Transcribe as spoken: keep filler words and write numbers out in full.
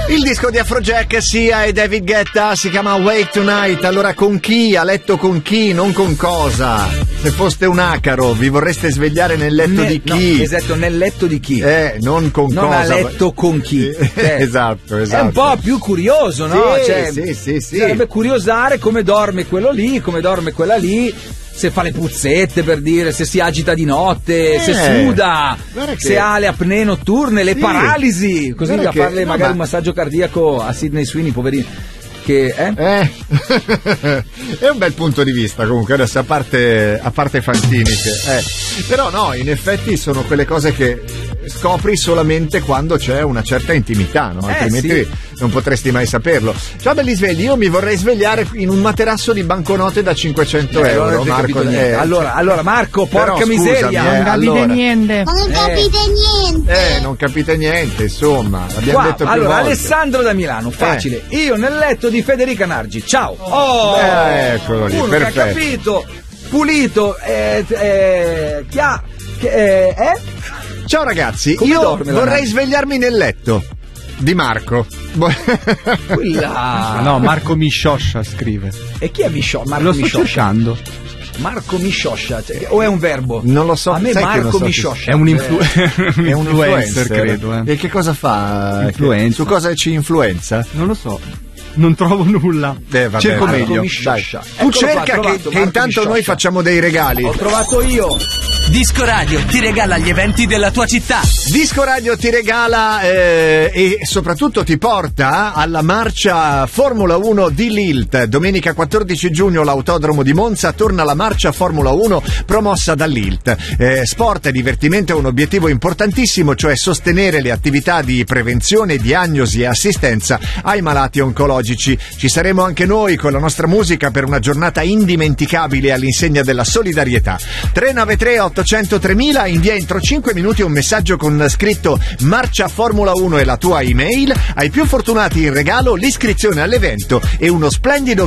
Il disco di Afrojack, Sia e David Guetta, si chiama Wake Tonight. Allora, con chi? A letto con chi? Non con cosa? Se foste un acaro, vi vorreste svegliare nel letto Ne- di chi? No, esatto, nel letto di chi? Eh, non con non cosa. a letto con chi? Cioè, esatto, esatto. È un po' più curioso, no? Sì, Cioè, sì, sì, sì. Sarebbe curiosare come dorme quello lì, come dorme quella lì, se fa le puzzette, per dire, se si agita di notte, Eh, se suda, guarda che- se ha le apnee notturne, le Sì. paralisi, così Guarda da che- farle no, magari ma- un massaggio cardiaco a Sydney Sweeney, poverino. Che, eh? Eh, è un bel punto di vista comunque, adesso a parte, a parte fantiniche, eh. Però no, in effetti sono quelle cose che scopri solamente quando c'è una certa intimità, no? Eh, Altrimenti sì. non potresti mai saperlo. Ciao belli svegli, io mi vorrei svegliare in un materasso di banconote da cinquecento Eh, euro, non avete Marco. capito niente. eh, allora, allora Marco, Però, porca scusami, miseria. eh, Non capite allora. niente. Non Eh. capite niente. Eh, non capite niente, insomma, l'abbiamo Qua, detto più allora, volte. Alessandro da Milano, facile. Io nel letto di Federica Nargi. Ciao. Oh, Eh, eccolo lì, uno che ha perfetto. capito, pulito, eh, eh, chi ha, che, eh, eh? Ciao ragazzi, Come io dorme la vorrei Nargi? svegliarmi nel letto di Marco. Quella. No, Marco Miscioscia scrive. E chi è Miscioscia? Marco Lo sto Miscioscia. cercando. Marco Miscioscia, cioè, o è un verbo? Non lo so, A me sai che non Marco so chi- Miscioscia. È un, influ- Eh, un È un influencer, credo. Eh. E che cosa fa? Influenza. Che- Su cosa ci influenza? Non lo so. Non trovo nulla. Eh, vabbè, Cerco Marco meglio. Dai. Miscioscia. Tu Eccolo qua, cerca trovato, che, che Marco intanto Miscioscia. noi facciamo dei regali. Ho trovato io. Disco Radio ti regala gli eventi della tua città. Disco Radio ti regala eh, e soprattutto ti porta alla marcia Formula uno di Lilt. Domenica quattordici giugno l'autodromo di Monza torna la marcia Formula uno promossa da Lilt. Eh, sport e divertimento è un obiettivo importantissimo, cioè sostenere le attività di prevenzione, diagnosi e assistenza ai malati oncologici. Ci saremo anche noi con la nostra musica per una giornata indimenticabile all'insegna della solidarietà. tre nove tre otto zero zero tremila, invia entro cinque minuti un messaggio con scritto Marcia Formula uno e la tua email. Ai più fortunati in regalo l'iscrizione all'evento e uno splendido